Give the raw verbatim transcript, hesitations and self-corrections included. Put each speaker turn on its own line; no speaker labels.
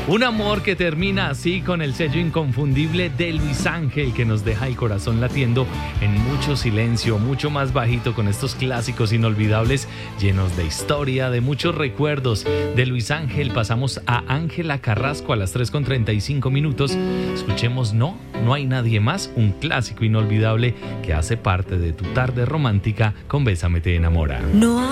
Un amor que termina así, con el sello inconfundible de Luis Ángel, que nos deja el corazón latiendo en mucho silencio, mucho más bajito, con estos clásicos inolvidables llenos de historia, de muchos recuerdos. De Luis Ángel pasamos a Ángela Carrasco a las tres con treinta y cinco minutos. Escuchemos No, no hay nadie más, un clásico inolvidable que hace parte de tu tarde romántica con Bésame te enamora.
No